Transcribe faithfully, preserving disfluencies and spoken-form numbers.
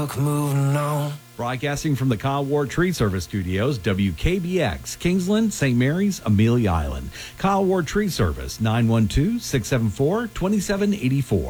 moving on. Broadcasting from the Kyle Ward Tree Service Studios, W K B X, Kingsland, Saint Mary's, Amelia Island. Kyle Ward Tree Service, nine one two, six seven four, two seven eight four.